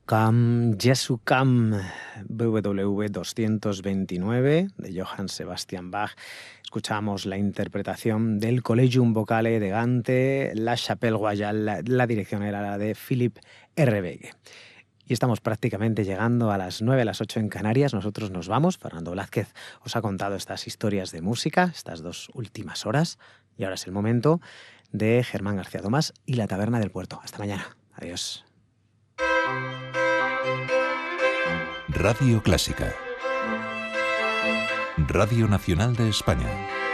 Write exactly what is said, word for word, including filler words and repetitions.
Come, Jesu Come, B W V doscientos veintinueve de Johann Sebastian Bach. Escuchamos la interpretación del Collegium Vocale de Gante, La Chapelle Royale, la, la dirección era la de Philipp Errebege. Y estamos prácticamente llegando a las nueve, a las ocho en Canarias. Nosotros nos vamos. Fernando Blázquez os ha contado estas historias de música, estas dos últimas horas. Y ahora es el momento de Germán García Tomás y la Taberna del Puerto. Hasta mañana. Adiós. Radio Clásica. Radio Nacional de España.